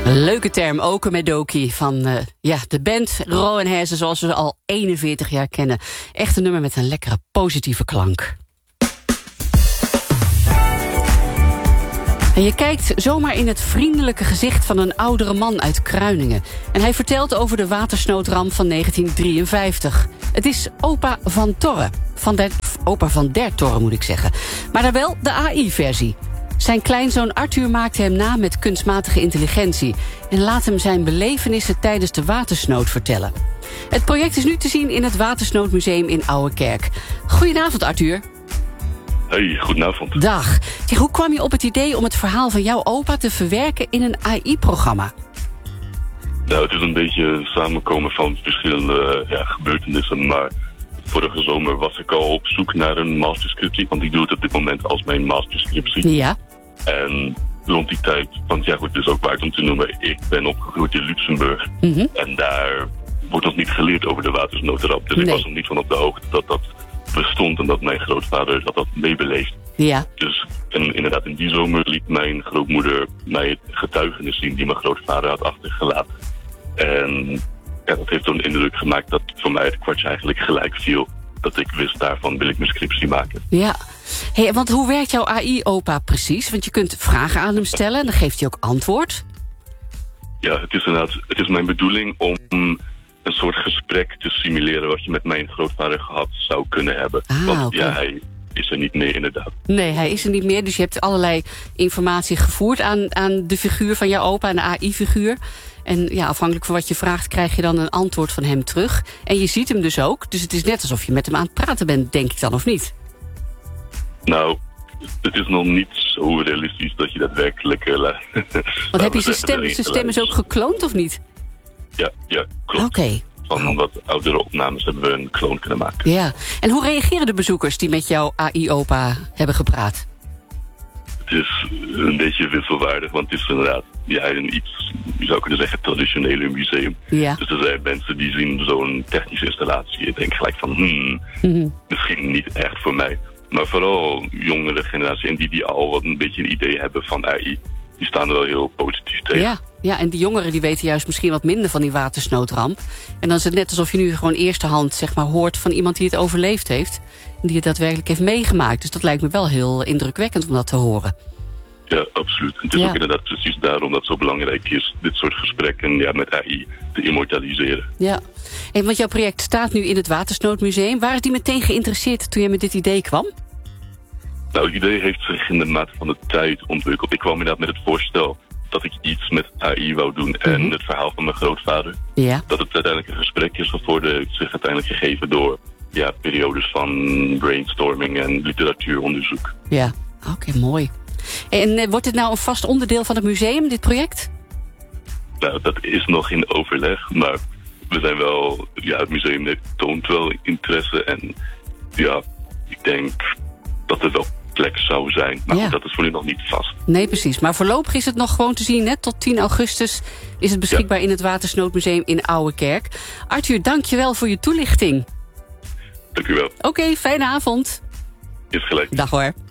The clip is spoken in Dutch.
Leuke term, Okomedoki van de band Ro en Herzen, zoals we ze al 41 jaar kennen. Echt een nummer met een lekkere positieve klank. En je kijkt zomaar in het vriendelijke gezicht van een oudere man uit Kruiningen. En hij vertelt over de watersnoodramp van 1953. Het is opa van Torre. Opa van der Torre moet ik zeggen. Maar dan wel de AI-versie. Zijn kleinzoon Arthur maakte hem na met kunstmatige intelligentie en laat hem zijn belevenissen tijdens de watersnood vertellen. Het project is nu te zien in het Watersnoodmuseum in Ouwekerk. Goedenavond, Arthur. Hey, goedenavond. Dag. Zeg, hoe kwam je op het idee om het verhaal van jouw opa te verwerken in een AI-programma? Nou, het is een beetje samenkomen van verschillende gebeurtenissen, maar vorige zomer was ik al op zoek naar een masterscriptie, want ik doe het op dit moment als mijn masterscriptie. Ja. En rond die tijd, want ja goed, het is ook waard om te noemen, ik ben opgegroeid in Luxemburg. Mm-hmm. En daar wordt ons niet geleerd over de watersnoodramp. Dus ik was nog niet van op de hoogte dat dat bestond en dat mijn grootvader dat meebeleefd. Ja. Dus en inderdaad, in die zomer liet mijn grootmoeder mij het getuigenis zien die mijn grootvader had achtergelaten. En ja, dat heeft toen indruk gemaakt dat voor mij het kwartje eigenlijk gelijk viel. Dat ik wist, daarvan wil ik mijn scriptie maken. Ja. Hey, want hoe werkt jouw AI-opa precies? Want je kunt vragen aan hem stellen en dan geeft hij ook antwoord. Ja, het is mijn bedoeling om een soort gesprek te simuleren wat je met mijn grootvader gehad zou kunnen hebben. Want okay. Ja, hij is er niet meer inderdaad. Nee, hij is er niet meer, dus je hebt allerlei informatie gevoerd aan de figuur van jouw opa, aan de AI-figuur. En ja, afhankelijk van wat je vraagt, krijg je dan een antwoord van hem terug. En je ziet hem dus ook, dus het is net alsof je met hem aan het praten bent, denk ik dan, of niet? Nou, het is nog niet zo realistisch dat je daadwerkelijk... Want heb je zijn stem is ook gekloond, of niet? Ja, klopt. Oké. Van wat oudere opnames hebben we een kloon kunnen maken. Ja, en hoe reageren de bezoekers die met jouw AI-opa hebben gepraat? Het is een beetje wisselwaardig, want het is inderdaad een iets, je zou kunnen zeggen, traditionele museum. Ja. Dus er zijn mensen die zien zo'n technische installatie en denken gelijk van, misschien niet echt voor mij. Maar vooral jongere generatie en die al wat een beetje een idee hebben van AI, die staan er wel heel positief tegen. Ja, en die jongeren die weten juist misschien wat minder van die watersnoodramp. En dan is het net alsof je nu gewoon eersterhand zeg maar hoort van iemand die het overleefd heeft. En die het daadwerkelijk heeft meegemaakt. Dus dat lijkt me wel heel indrukwekkend om dat te horen. Ja, absoluut. Het is ook inderdaad precies daarom dat het zo belangrijk is dit soort gesprekken met AI te immortaliseren. Ja, want jouw project staat nu in het Watersnoodmuseum. Waar is die meteen geïnteresseerd toen jij met dit idee kwam? Nou, het idee heeft zich in de mate van de tijd ontwikkeld. Ik kwam inderdaad met het voorstel dat ik iets met AI wou doen en het verhaal van mijn grootvader. Ja. Dat het uiteindelijk een gesprek is geworden, zich uiteindelijk gegeven door periodes van brainstorming en literatuuronderzoek. Ja, oké, mooi. En wordt dit nou een vast onderdeel van het museum, dit project? Nou, dat is nog in overleg, maar we zijn wel, het museum toont wel interesse en ik denk dat er wel plek zou zijn. Maar goed, dat is voor nu nog niet vast. Nee, precies. Maar voorlopig is het nog gewoon te zien. Tot 10 augustus is het beschikbaar in het Watersnoodmuseum in Ouwekerk. Arthur, dank je wel voor je toelichting. Dank u wel. Oké, fijne avond. Is gelijk. Dag hoor.